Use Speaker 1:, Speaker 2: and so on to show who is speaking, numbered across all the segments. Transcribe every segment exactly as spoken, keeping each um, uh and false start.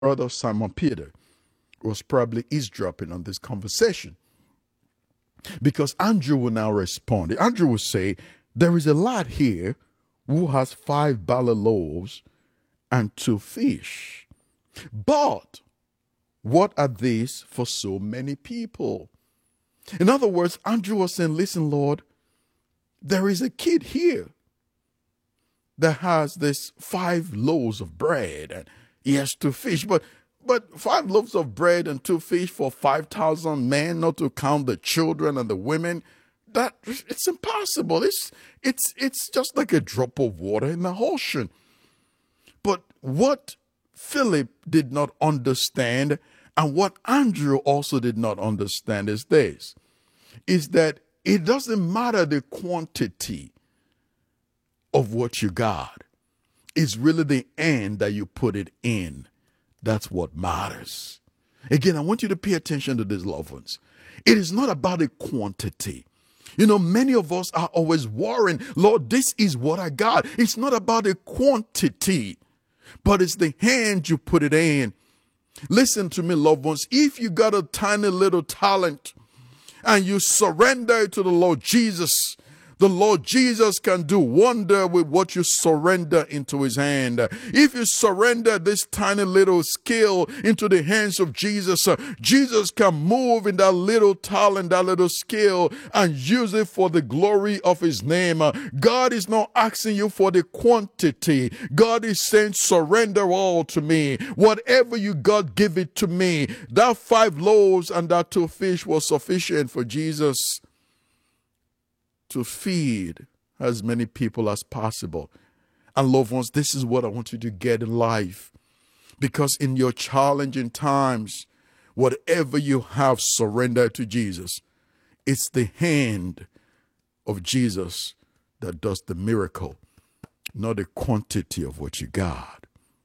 Speaker 1: brother Simon Peter was probably eavesdropping on this conversation, because Andrew will now respond. Andrew will say, there is a lad here who has five barley loaves and two fish. But what are these for so many people? In other words, Andrew was saying, listen, Lord, there is a kid here that has this five loaves of bread and he has two fish. But but five loaves of bread and two fish for five thousand men, not to count the children and the women, that it's impossible. It's it's it's just like a drop of water in the ocean. But what Philip did not understand, and what Andrew also did not understand, is this, is that it doesn't matter the quantity of what you got. It's really the end that you put it in. That's what matters. Again, I want you to pay attention to these loved ones. It is not about the quantity. You know, many of us are always worrying, Lord, this is what I got. It's not about the quantity, but it's the hand you put it in. Listen to me, loved ones. If you got a tiny little talent and you surrender it to the Lord Jesus, the Lord Jesus can do wonder with what you surrender into his hand. If you surrender this tiny little skill into the hands of Jesus, uh, Jesus can move in that little talent, that little skill, and use it for the glory of his name. Uh, God is not asking you for the quantity. God is saying, surrender all to me. Whatever you got, give it to me. That five loaves and that two fish was sufficient for Jesus to feed as many people as possible. And loved ones, this is what I want you to get in life. Because in your challenging times, whatever you have, surrender to Jesus. It's the hand of Jesus that does the miracle, not the quantity of what you got.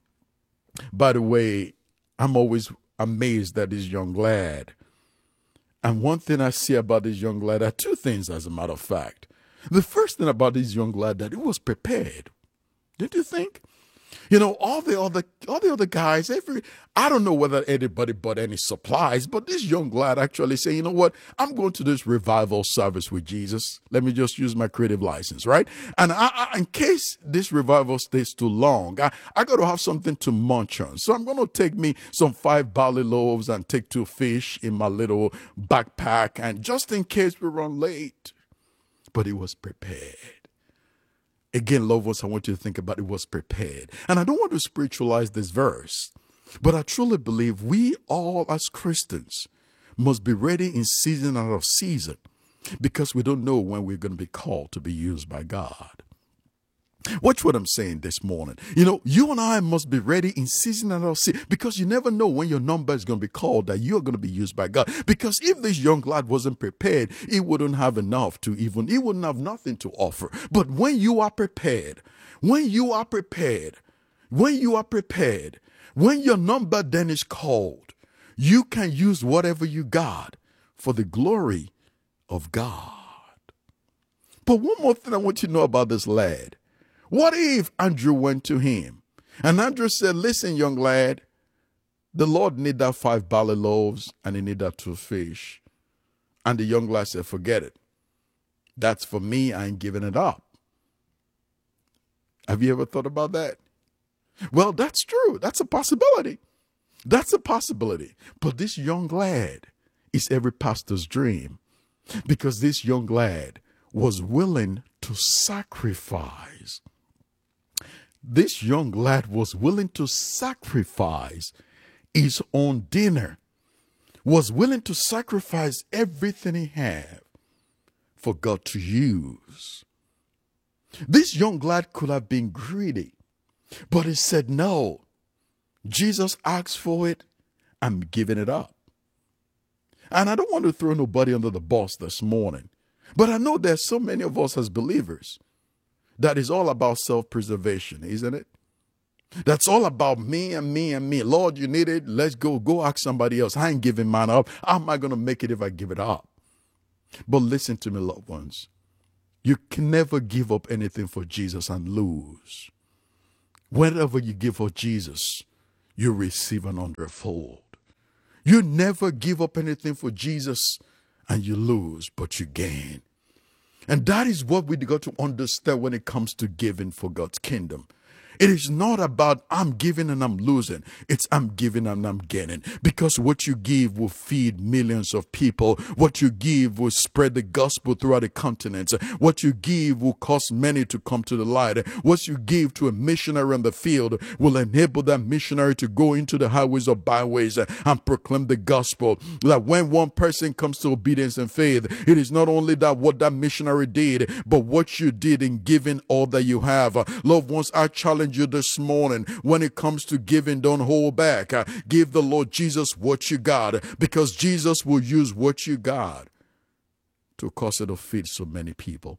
Speaker 1: By the way, I'm always amazed at this young lad. And one thing I see about this young lad are two things, as a matter of fact. The first thing about this young lad, that he was prepared. Didn't you think? You know, all the other all the other guys, every I don't know whether anybody bought any supplies, but this young lad actually said, you know what, I'm going to this revival service with Jesus. Let me just use my creative license, right? And I, I, in case this revival stays too long, I, I got to have something to munch on. So I'm going to take me some five barley loaves and take two fish in my little backpack, and just in case we run late. But he was prepared. Again, loved ones, I want you to think about it was prepared. And I don't want to spiritualize this verse, but I truly believe we all as Christians must be ready in season and out of season, because we don't know when we're going to be called to be used by God. Watch what I'm saying this morning. You know, you and I must be ready in season and out of season, because you never know when your number is going to be called, that you're going to be used by God. Because if this young lad wasn't prepared, he wouldn't have enough to even, he wouldn't have nothing to offer. But when you are prepared, when you are prepared, when you are prepared, when your number then is called, you can use whatever you got for the glory of God. But one more thing I want you to know about this lad. What if Andrew went to him and Andrew said, listen, young lad, the Lord need that five barley loaves and he need that two fish. And the young lad said, forget it. That's for me. I ain't giving it up. Have you ever thought about that? Well, that's true. That's a possibility. That's a possibility. But this young lad is every pastor's dream, because this young lad was willing to sacrifice. This young lad was willing to sacrifice his own dinner, was willing to sacrifice everything he had for God to use. This young lad could have been greedy, but he said, no, Jesus asked for it, I'm giving it up. And I don't want to throw nobody under the bus this morning, but I know there's so many of us as believers that is all about self-preservation, isn't it? That's all about me and me and me. Lord, you need it. Let's go. Go ask somebody else. I ain't giving mine up. How am I going to make it if I give it up? But listen to me, loved ones. You can never give up anything for Jesus and lose. Whatever you give for Jesus, you receive an hundredfold. You never give up anything for Jesus and you lose, but you gain. And that is what we got to understand when it comes to giving for God's kingdom. It is not about I'm giving and I'm losing. It's I'm giving and I'm getting. Because what you give will feed millions of people. What you give will spread the gospel throughout the continents. What you give will cause many to come to the light. What you give to a missionary in the field will enable that missionary to go into the highways or byways and proclaim the gospel. That when one person comes to obedience and faith, it is not only that what that missionary did, but what you did in giving all that you have. Loved ones, I challenge you this morning, when it comes to giving, don't hold back. Uh, give the Lord Jesus what you got, because Jesus will use what you got to cause it to feed so many people.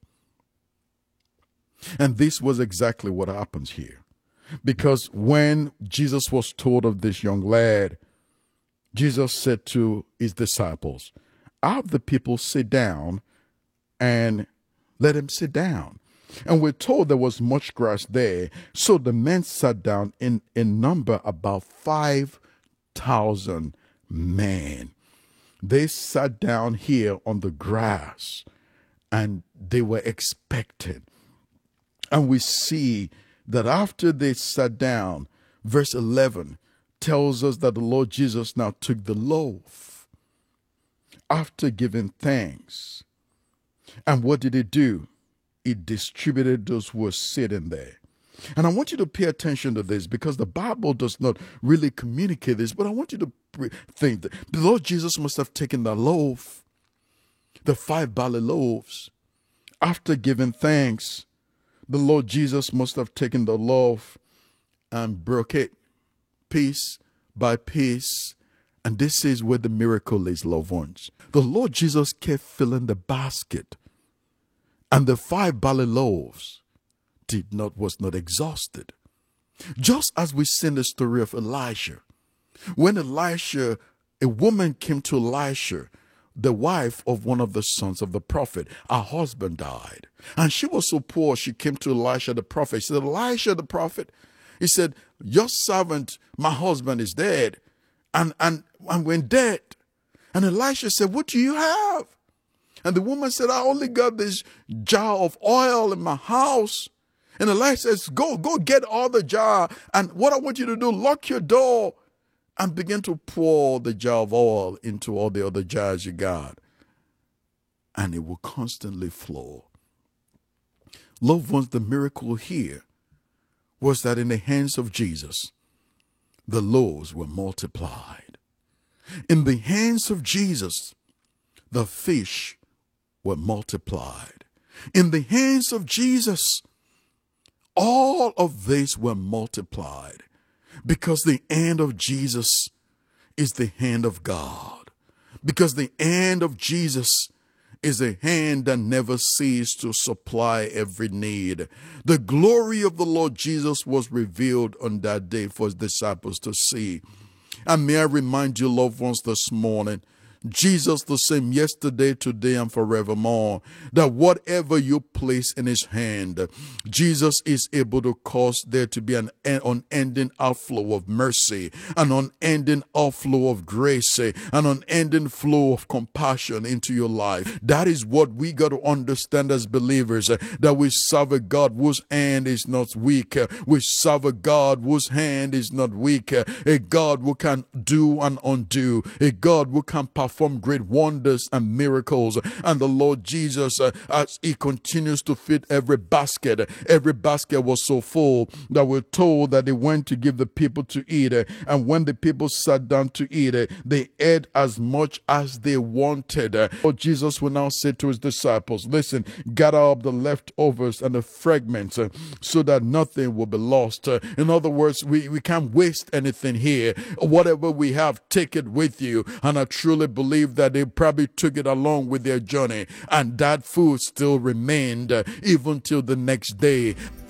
Speaker 1: And this was exactly what happens here. Because when Jesus was told of this young lad, Jesus said to his disciples, have the people sit down, and let him sit down. And we're told there was much grass there. So the men sat down, in, in number about five thousand men. They sat down here on the grass and they were expecting. And we see that after they sat down, verse eleven tells us that the Lord Jesus now took the loaf after giving thanks. And what did he do? He distributed those who were sitting there. And I want you to pay attention to this, because the Bible does not really communicate this, but I want you to think that the Lord Jesus must have taken the loaf, the five barley loaves. After giving thanks, the Lord Jesus must have taken the loaf and broke it piece by piece. And this is where the miracle is, loved ones. The Lord Jesus kept filling the basket. And the five barley loaves did not, was not exhausted. Just as we see in the story of Elisha. When Elisha, a woman came to Elisha, the wife of one of the sons of the prophet. Her husband died. And she was so poor, she came to Elisha the prophet. She said, Elisha the prophet, he said, your servant, my husband, is dead. And, and, and went dead. And Elisha said, what do you have? And the woman said, I only got this jar of oil in my house. And Elisha says, go, go get all the jar. And what I want you to do, lock your door and begin to pour the jar of oil into all the other jars you got. And it will constantly flow. Loved ones, the miracle here was that in the hands of Jesus, the loaves were multiplied. In the hands of Jesus, the fish were multiplied. In the hands of Jesus, all of this were multiplied, because the hand of Jesus is the hand of God. Because the hand of Jesus is a hand that never ceases to supply every need. The glory of the Lord Jesus was revealed on that day for his disciples to see. And may I remind you, loved ones, this morning, Jesus the same yesterday, today, and forevermore, that whatever you place in his hand, Jesus is able to cause there to be an unending outflow of mercy, an unending outflow of grace, an unending flow of compassion into your life. That is what we got to understand as believers, that we serve a God whose hand is not weak. We serve a God whose hand is not weak. A God who can do and undo. A God who can perform perform great wonders and miracles. And the Lord Jesus, uh, as he continues to feed every basket, every basket was so full that we're told that they went to give the people to eat. Uh, and when the people sat down to eat, uh, they ate as much as they wanted. Uh, Lord Jesus will now say to his disciples, listen, gather up the leftovers and the fragments uh, so that nothing will be lost. Uh, in other words, we, we can't waste anything here. Whatever we have, take it with you. And I truly believe that they probably took it along with their journey, and that food still remained uh, even till the next day.